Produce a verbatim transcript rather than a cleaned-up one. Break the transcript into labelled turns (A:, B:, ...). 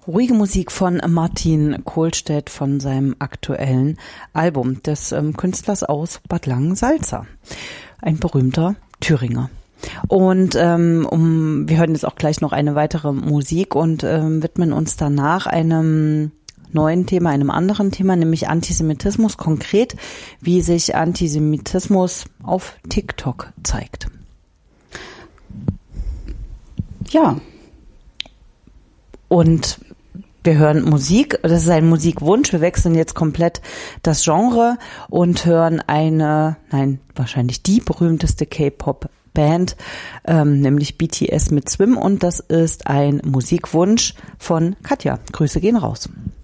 A: Ruhige Musik von Martin Kohlstedt von seinem aktuellen Album des ähm, Künstlers aus Bad Langensalza. Ein berühmter Thüringer. Und ähm, um, wir hören jetzt auch gleich noch eine weitere Musik und ähm, widmen uns danach einem neuen Thema, einem anderen Thema, nämlich Antisemitismus, konkret, wie sich Antisemitismus auf TikTok zeigt. Ja. Und wir hören Musik, das ist ein Musikwunsch, wir wechseln jetzt komplett das Genre und hören eine, nein, wahrscheinlich die berühmteste K-Pop-Band, ähm, nämlich B T S mit Swim, und das ist ein Musikwunsch von Katja. Grüße gehen raus.